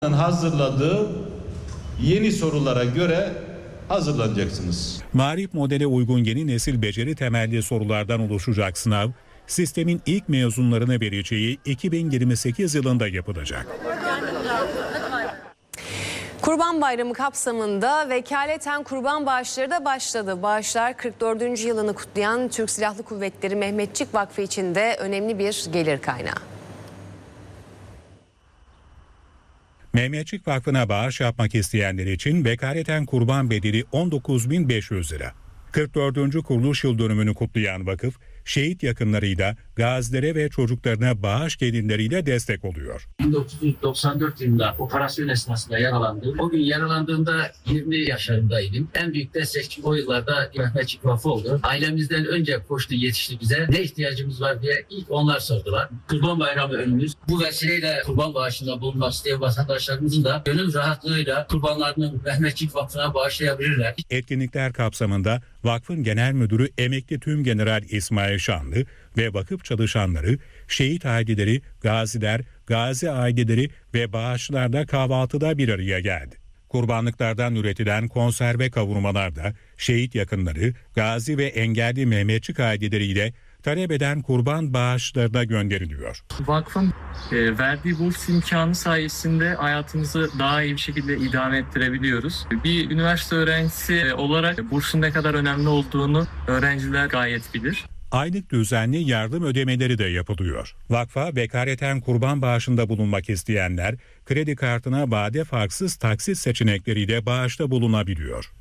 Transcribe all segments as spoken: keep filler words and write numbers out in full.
hazırladığı yeni sorulara göre hazırlanacaksınız. Marif modele uygun yeni nesil beceri temelli sorulardan oluşacak sınav, sistemin ilk mezunlarına vereceği iki bin yirmi sekiz yılında yapılacak. Kurban Bayramı kapsamında vekaleten kurban bağışları da başladı. Bağışlar kırk dördüncü yılını kutlayan Türk Silahlı Kuvvetleri Mehmetçik Vakfı için de önemli bir gelir kaynağı. Mehmetçik Vakfı'na bağış yapmak isteyenler için vekaleten kurban bedeli on dokuz bin beş yüz lira. kırk dördüncü kuruluş yıl dönümünü kutlayan vakıf, şehit yakınlarıyla, gazilere ve çocuklarına bağış gelirleriyle destek oluyor. bin dokuz yüz doksan dört yılında operasyon esnasında yaralandım. O gün yaralandığımda yirmi yaşlarındaydım. En büyük destekçi o yıllarda Mehmetçik Vakfı oldu. Ailemizden önce koştu, yetişti bize. Ne ihtiyacımız var diye ilk onlar sordular. Kurban Bayramı önümüz. Bu vesileyle kurban bağışında bulunmak isteyen vatandaşlarımızın da gönül rahatlığıyla kurbanlarını Mehmetçik Vakfı'na bağışlayabilirler. Etkinlikler kapsamında vakfın genel müdürü emekli Tümgeneral İsmail Şanlı ve vakıf çalışanları, şehit aileleri, gaziler, gazi aileleri ve bağışçılar kahvaltıda bir araya geldi. Kurbanlıklardan üretilen konserve kavurmalar da şehit yakınları, gazi ve engelli Mehmetçik aileleriyle talep eden kurban bağışlarına gönderiliyor. Vakfın e, verdiği burs imkanı sayesinde hayatımızı daha iyi bir şekilde idame ettirebiliyoruz. Bir üniversite öğrencisi olarak bursun ne kadar önemli olduğunu öğrenciler gayet bilir. Aylık düzenli yardım ödemeleri de yapılıyor. Vakfa vekaleten kurban bağışında bulunmak isteyenler kredi kartına vade farksız taksit seçenekleriyle bağışta bulunabiliyor.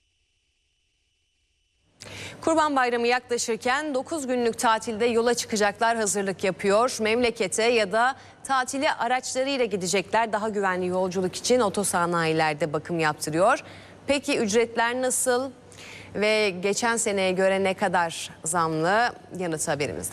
Kurban Bayramı yaklaşırken dokuz günlük tatilde yola çıkacaklar hazırlık yapıyor. Memlekete ya da tatile araçlarıyla gidecekler. Daha güvenli yolculuk için otosanayilerde bakım yaptırıyor. Peki ücretler nasıl ve geçen seneye göre ne kadar zamlı? Yanıt haberimizde.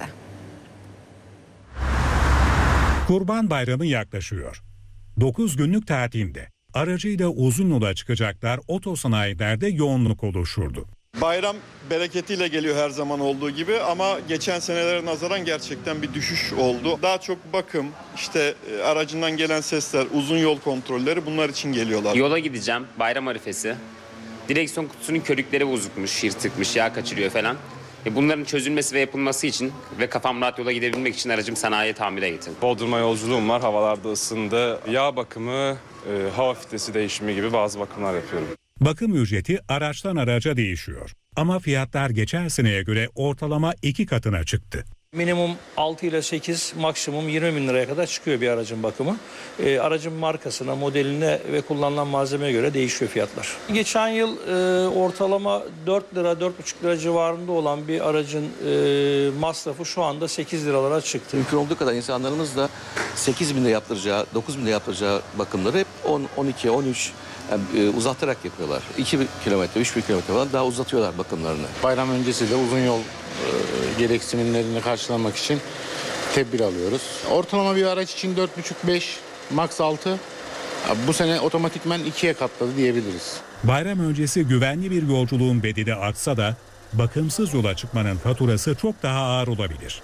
Kurban Bayramı yaklaşıyor. dokuz günlük tatilde aracıyla uzun yola çıkacaklar otosanayilerde yoğunluk oluşurdu. Bayram bereketiyle geliyor her zaman olduğu gibi ama geçen senelere nazaran gerçekten bir düşüş oldu. Daha çok bakım, işte aracından gelen sesler, uzun yol kontrolleri bunlar için geliyorlar. Yola gideceğim, bayram arifesi. Direksiyon kutusunun körükleri bozukmuş, yırtıkmış, yağ kaçırıyor falan. Bunların çözülmesi ve yapılması için ve kafam rahat yola gidebilmek için aracım sanayiye tamire getirdim. Bodrum'a yolculuğum var, havalarda ısındı. Yağ bakımı, e, hava filtresi değişimi gibi bazı bakımlar yapıyorum. Bakım ücreti araçtan araca değişiyor. Ama fiyatlar geçen seneye göre ortalama iki katına çıktı. Minimum altı ile sekiz, maksimum yirmi bin liraya kadar çıkıyor bir aracın bakımı. E, aracın markasına, modeline ve kullanılan malzemeye göre değişiyor fiyatlar. Geçen yıl e, ortalama dört lira, dört buçuk lira civarında olan bir aracın e, masrafı şu anda sekiz liralara çıktı. Mümkün olduğu kadar insanlarımız da sekiz bin lira yaptıracağı, dokuz bin lira yaptıracağı bakımları hep on, on iki, on üç yani, e, uzatarak yapıyorlar. iki kilometre, üç kilometre falan daha uzatıyorlar bakımlarını. Bayram öncesi de uzun yol gereksinimlerini karşılamak için tedbir alıyoruz. Ortalama bir araç için dört buçuk beş, max altı. Bu sene otomatikmen ikiye katladı diyebiliriz. Bayram öncesi güvenli bir yolculuğun bedeli artsa da bakımsız yola çıkmanın faturası çok daha ağır olabilir.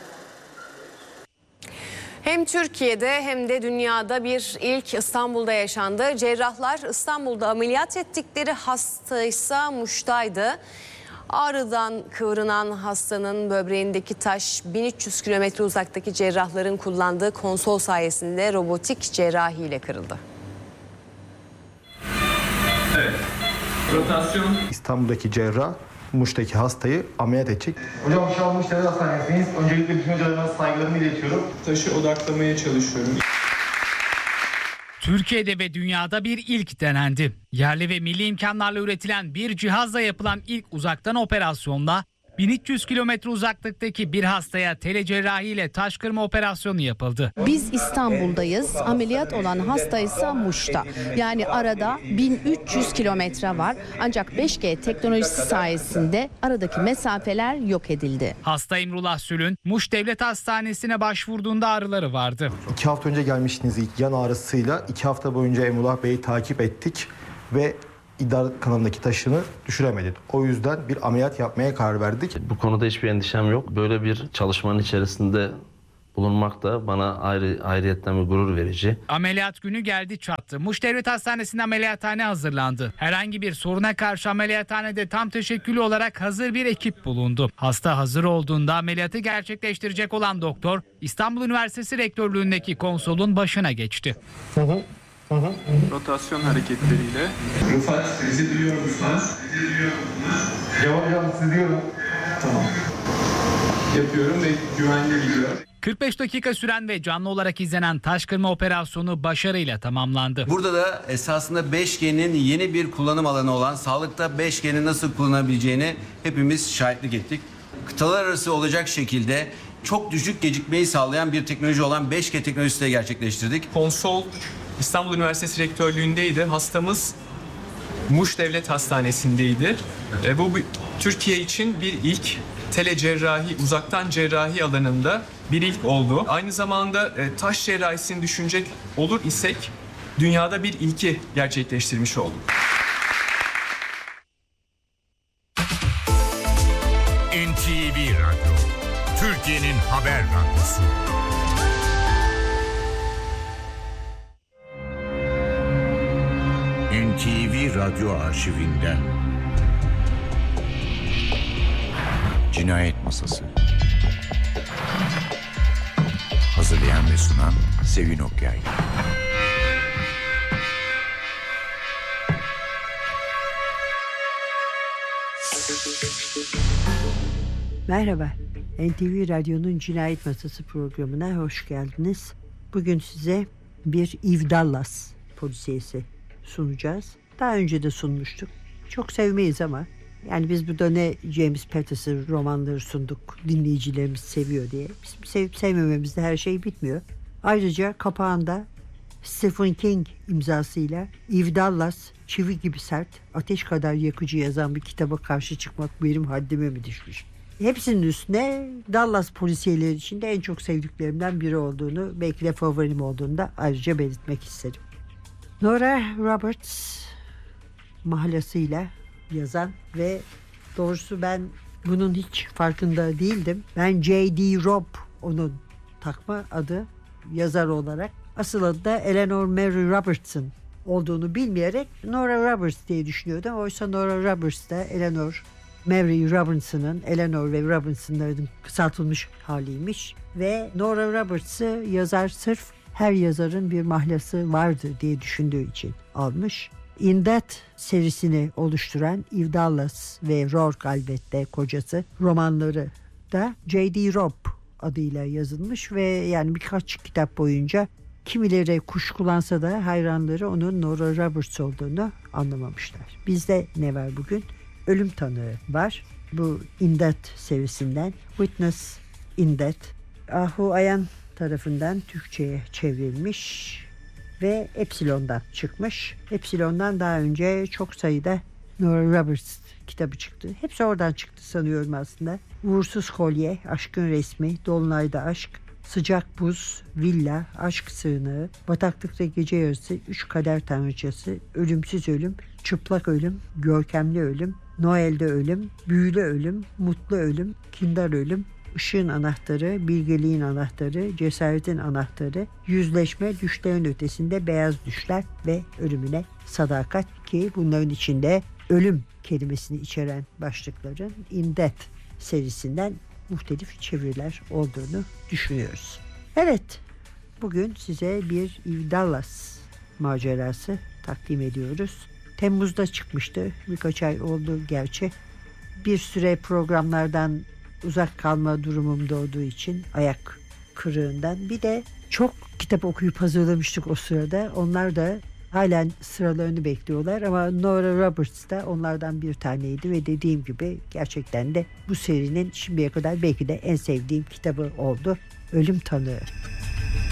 Hem Türkiye'de hem de dünyada bir ilk İstanbul'da yaşandı. Cerrahlar İstanbul'da ameliyat ettikleri hastaysa Muş'taydı. Ağrı'dan kıvrınan hastanın böbreğindeki taş bin üç yüz kilometre uzaktaki cerrahların kullandığı konsol sayesinde robotik cerrahiyle kırıldı. Evet. Rotasyon. İstanbul'daki cerrah Muş'taki hastayı ameliyat edecek. Hocam şu an Muş Devlet Hastanesi'ndeyiz. Öncelikle bütün hocalarıma saygılarımı iletiyorum. Taşı odaklamaya çalışıyorum. Türkiye'de ve dünyada bir ilk denendi. Yerli ve milli imkanlarla üretilen bir cihazla yapılan ilk uzaktan operasyonla bin üç yüz kilometre uzaklıktaki bir hastaya telecerrahiyle taş kırma operasyonu yapıldı. Biz İstanbul'dayız. Ameliyat olan hasta ise Muş'ta. Yani arada bin üç yüz kilometre var. Ancak beş G teknolojisi sayesinde aradaki mesafeler yok edildi. Hasta Emrullah Sülün, Muş Devlet Hastanesi'ne başvurduğunda ağrıları vardı. İki hafta önce gelmiştiniz ilk yan ağrısıyla. iki hafta boyunca Emrullah Bey'i takip ettik ve idrar kanalındaki taşını düşüremedi. O yüzden bir ameliyat yapmaya karar verdik. Bu konuda hiçbir endişem yok. Böyle bir çalışmanın içerisinde bulunmak da bana ayrı ayrıyetten bir gurur verici. Ameliyat günü geldi çattı. Muş Devlet Hastanesi'nde ameliyathane hazırlandı. Herhangi bir soruna karşı ameliyathanede tam teşekküllü olarak hazır bir ekip bulundu. Hasta hazır olduğunda ameliyatı gerçekleştirecek olan doktor İstanbul Üniversitesi Rektörlüğündeki konsolun başına geçti. Hı hı. Hı hı. Rotasyon hareketleriyle. Rıfat, sizi duyuyor musunuz? Sizi duyuyor musunuz? Cevap hocam, sizi duyuyorum. Tamam. Yapıyorum ve güvenli gidiyor. kırk beş dakika süren ve canlı olarak izlenen taş kırma operasyonu başarıyla tamamlandı. Burada da esasında beş G'nin yeni bir kullanım alanı olan sağlıkta beş G'nin nasıl kullanabileceğini hepimiz şahitlik ettik. Kıtalar arası olacak şekilde çok düşük gecikmeyi sağlayan bir teknoloji olan beş G teknolojisi de gerçekleştirdik. Konsol İstanbul Üniversitesi Rektörlüğü'ndeydi. Hastamız Muş Devlet Hastanesi'ndeydi. E, bu Türkiye için bir ilk. Telecerrahi, uzaktan cerrahi alanında bir ilk oldu. Aynı zamanda e, taş cerrahisini düşünecek olur isek dünyada bir ilki gerçekleştirmiş olduk. N T V Radyo, Türkiye'nin haber radyosu. N T V Radyo arşivinden Cinayet Masası. Hazırlayan ve sunan Sevin Okyay. Merhaba, N T V Radyo'nun Cinayet Masası programına hoş geldiniz. Bugün size bir Eve Dallas polisiyesi sunacağız. Daha önce de sunmuştuk. Çok sevmeyiz ama yani biz burada ne James Patterson romanları sunduk, dinleyicilerimiz seviyor diye. Bizim sevip sevmememizde her şey bitmiyor. Ayrıca kapağında Stephen King imzasıyla Eve Dallas, çivi gibi sert, ateş kadar yakıcı yazan bir kitaba karşı çıkmak benim haddime mi düşmüş? Hepsinin üstüne Dallas polisiyeleri içinde en çok sevdiklerimden biri olduğunu, belki de favorim olduğunu da ayrıca belirtmek isterim. Nora Roberts mahlasıyla yazan ve doğrusu ben bunun hiç farkında değildim. Ben J D. Robb onun takma adı yazar olarak. Asıl adı da Eleanor Mary Robertson olduğunu bilmeyerek Nora Roberts diye düşünüyordum. Oysa Nora Roberts da Eleanor Mary Robinson'ın, Eleanor ve Robinson'ların kısaltılmış haliymiş. Ve Nora Roberts'ı yazar sırf her yazarın bir mahlası vardır diye düşündüğü için almış. In That serisini oluşturan Eve Dallas ve Rourke elbette kocası romanları da J D. Robb adıyla yazılmış ve yani birkaç kitap boyunca kimileri kuşkulansa da hayranları onun Nora Roberts olduğunu anlamamışlar. Bizde ne var bugün? Ölüm tanığı var. Bu In That serisinden Witness in That. Ahu Ayan tarafından Türkçe'ye çevrilmiş ve Epsilon'dan çıkmış. Epsilon'dan daha önce çok sayıda Nora Roberts kitabı çıktı. Hepsi oradan çıktı sanıyorum aslında. Uğursuz Kolye, Aşkın Resmi, Dolunayda Aşk, Sıcak Buz, Villa, Aşk Sığınağı, Bataklıkta Gece Yarısı, Üç Kader Tanrıçası, Ölümsüz Ölüm, Çıplak Ölüm, Görkemli Ölüm, Noel'de Ölüm, Büyülü Ölüm, Mutlu Ölüm, Kindar Ölüm, Işığın Anahtarı, Bilgeliğin Anahtarı, Cesaretin Anahtarı, Yüzleşme, Düşlerin Ötesinde Beyaz Düşler ve Ölümüne Sadakat, ki bunların içinde ölüm kelimesini içeren başlıkların In That serisinden muhtelif çeviriler olduğunu düşünüyoruz. Evet, bugün size bir Eve Dallas macerası takdim ediyoruz. Temmuz'da çıkmıştı. Birkaç ay oldu gerçi. Bir süre programlardan uzak kalma durumum doğduğu için ayak kırığından. Bir de çok kitap okuyup hazırlamıştık o sırada. Onlar da halen sıralarını bekliyorlar ama Nora Roberts da onlardan bir taneydi ve dediğim gibi gerçekten de bu serinin şimdiye kadar belki de en sevdiğim kitabı oldu. Ölüm Tanığı.